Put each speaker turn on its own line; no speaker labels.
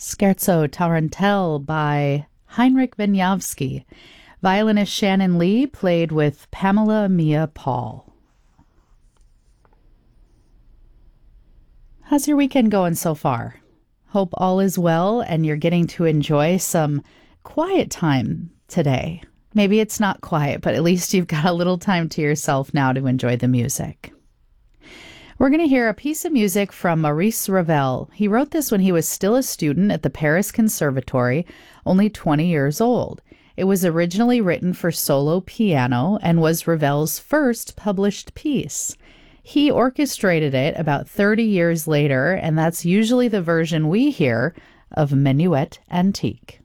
Scherzo Tarantelle by Heinrich Wieniawski. Violinist Shannon Lee played with Pamela Mia Paul. How's your weekend going so far? Hope all is well and you're getting to enjoy some quiet time today. Maybe it's not quiet, but at least you've got a little time to yourself now to enjoy the music. We're going to hear a piece of music from Maurice Ravel. He wrote this when he was still a student at the Paris Conservatory, only 20 years old. It was originally written for solo piano and was Ravel's first published piece. He orchestrated it about 30 years later, and that's usually the version we hear of Minuet Antique.